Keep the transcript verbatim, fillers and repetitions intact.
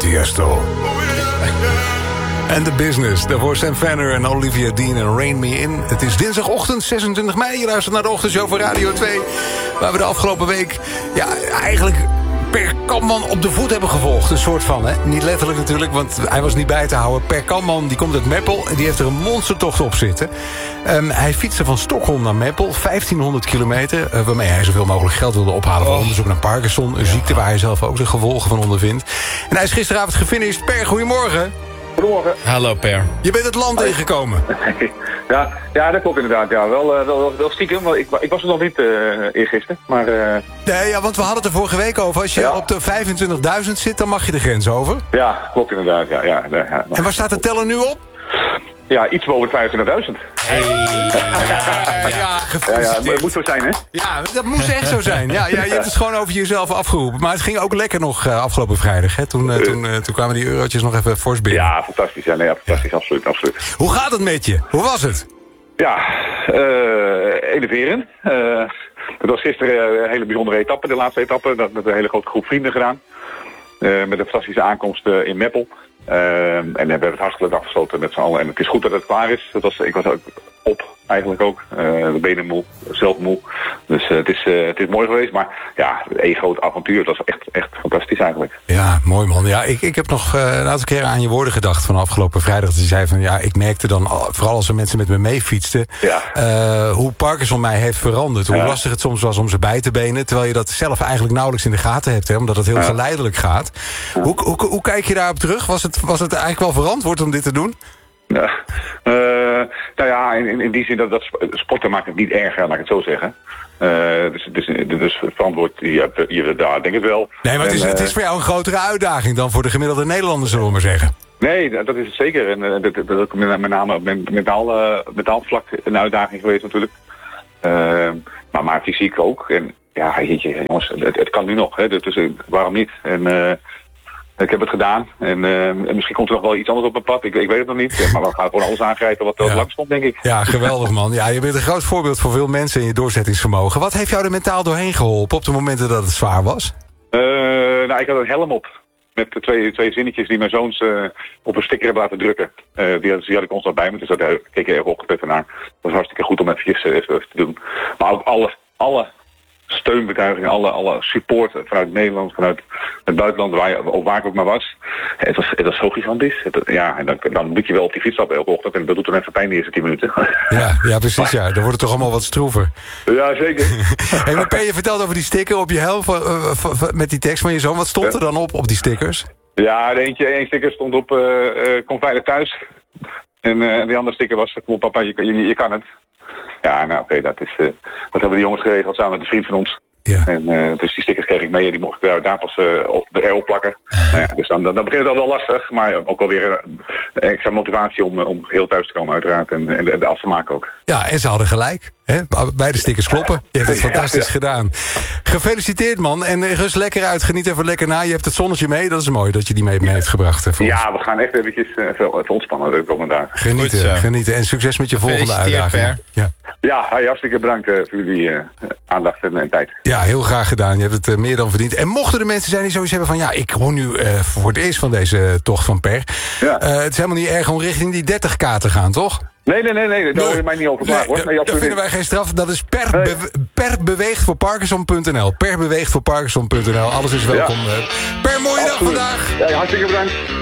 Tiesto. En The Business. Daarvoor Sam Fenner en Olivia Dean en Rain Me In. Het is dinsdagochtend, zesentwintig mei. Je luistert naar de ochtendshow van Radio twee. Waar we de afgelopen week... ja, eigenlijk... Per Kamman op de voet hebben gevolgd. Een soort van, hè? Niet letterlijk natuurlijk, want hij was niet bij te houden. Per Kamman, die komt uit Meppel en die heeft er een monstertocht op zitten. Um, hij fietste van Stockholm naar Meppel, vijftienhonderd kilometer... Uh, waarmee hij zoveel mogelijk geld wilde ophalen voor oh. onderzoek naar Parkinson. Een ziekte waar hij zelf ook de gevolgen van ondervindt. En hij is gisteravond gefinished. Per, goedemorgen. Goedemorgen. Hallo Per. Je bent het land ingekomen. ja, ja, dat klopt inderdaad. Ja. Wel, wel, wel, wel stiekem, want ik, ik was er nog niet uh, eergisteren. Maar, uh... Nee, ja, want we hadden het er vorige week over. Als je ja. op de vijfentwintigduizend zit, dan mag je de grens over. Ja, klopt inderdaad. Ja, ja, ja, ja. En waar staat de teller nu op? Ja, iets boven de vijfentwintigduizend. Hey. Ja, ja, ja, ja, maar het moet zo zijn, hè? Ja, dat moest echt zo zijn. Ja, ja, je hebt het gewoon over jezelf afgeroepen. Maar het ging ook lekker nog uh, afgelopen vrijdag, hè? Toen, uh, toen, uh, toen kwamen die eurotjes nog even fors binnen. Ja, fantastisch. Ja, nee, ja, fantastisch. Ja. Absoluut, absoluut. Hoe gaat het met je? Hoe was het? Ja, uh, eleverend. Uh, het was gisteren een hele bijzondere etappe, de laatste etappe. Dat met een hele grote groep vrienden gedaan. Uh, met een fantastische aankomst uh, in Meppel. Uh, en we hebben het hartstikke afgesloten met z'n allen. En het is goed dat het klaar is. Dat was, ik was ook op, eigenlijk ook. Uh, de benen moe, zelf moe. Dus uh, het, is, uh, het is mooi geweest. Maar ja, één groot avontuur. Dat was echt, echt fantastisch eigenlijk. Ja, mooi man. Ja, ik, ik heb nog uh, een aantal keren aan je woorden gedacht van afgelopen vrijdag. Dat je zei van ja, ik merkte dan, vooral als er mensen met me mee fietsten, ja. uh, hoe Parkinson mij heeft veranderd. Hoe ja. lastig het soms was om ze bij te benen. Terwijl je dat zelf eigenlijk nauwelijks in de gaten hebt. Hè, omdat het heel ja. geleidelijk gaat. Ja. Hoe, hoe, hoe kijk je daarop terug? Was het, was het eigenlijk wel verantwoord om dit te doen? Ja, uh, nou ja, in, in die zin dat, dat sporten maakt het niet erger, laat ik het zo zeggen. Uh, dus, dus, dus verantwoord je, je daar denk ik wel. Nee, maar het is, en, uh, het is voor jou een grotere uitdaging dan voor de gemiddelde Nederlander, zullen we maar zeggen. Nee, dat is het zeker. En uh, dat, dat, dat met name op mentaal, uh, mentaal vlak een uitdaging geweest natuurlijk. Uh, maar, maar fysiek ook. En ja, jeetje, jongens, het, het kan nu nog, hè, dus uh, waarom niet? En uh, ik heb het gedaan en, uh, en misschien komt er nog wel iets anders op mijn pad. Ik, ik weet het nog niet. Maar we gaan gewoon alles aangrijpen wat er ja. langs komt, denk ik. Ja, geweldig man. Ja, je bent een groot voorbeeld voor veel mensen in je doorzettingsvermogen. Wat heeft jou er mentaal doorheen geholpen op de momenten dat het zwaar was? Uh, nou, ik had een helm op. Met de twee, twee zinnetjes die mijn zoons uh, op een sticker hebben laten drukken. Uh, die, die had ik constant bij me, dus daar keek ik erg opgelet naar. Dat was hartstikke goed om even, even, even te doen. Maar ook alle... alle steunbetuigingen, alle, alle support vanuit Nederland, vanuit het buitenland, waar, je, waar ik ook maar was. Het was, het was zo gigantisch. Het, ja, en dan, dan moet je wel op die fiets stappen elke ochtend en dat doet dan even pijn de eerste tien minuten. Ja, ja precies. Ja. Dan wordt het toch allemaal wat stroever. Ja, zeker. Hey, maar Per, je vertelt over die sticker op je helm van, uh, van, van, met die tekst van je zoon. Wat stond er dan op, op die stickers? Ja, de eentje, één sticker stond op uh, uh, kom veilig thuis. En uh, die andere sticker was kom op papa, je, je, je kan het. Ja, nou oké, okay, dat is uh, dat hebben de jongens geregeld samen met een vriend van ons. Ja. En uh, dus die stickers kreeg ik mee en die mocht ik daar, daar pas uh, op de erop plakken. Nou ja, dus dan, dan, dan begint het al wel lastig, maar ook wel weer een extra motivatie om, om heel thuis te komen uiteraard en, en, en de af te maken ook. Ja, en ze hadden gelijk. Hè? Beide stickers kloppen. Je hebt het fantastisch ja, ja. gedaan. Gefeliciteerd man en rust lekker uit. Geniet even lekker na. Je hebt het zonnetje mee. Dat is mooi dat je die mee, mee heeft gebracht. Hè, ja, we gaan echt eventjes uh, veel te ontspannen de komende dagen. Genieten, Goed, genieten. En succes met je volgende uitdaging. Ja. Ja, hartstikke bedankt uh, voor jullie uh, aandacht en, en tijd. Ja, heel graag gedaan. Je hebt het uh, meer dan verdiend. En mochten er mensen zijn die zoiets hebben van ja, ik hoor nu uh, voor het eerst van deze uh, tocht van Per. Ja. Uh, het is helemaal niet erg om richting die dertig k te gaan, toch? Nee, nee, nee, nee, daar is mij niet over klaar, hoor. Nee, daar vinden wij geen straf. Dat is per, nee. be, per beweegt voor Parkinson punt n l. Per beweegt voor Parkinson punt n l. Alles is welkom. Ja. Per, mooie dag vandaag. Ja, hartstikke bedankt.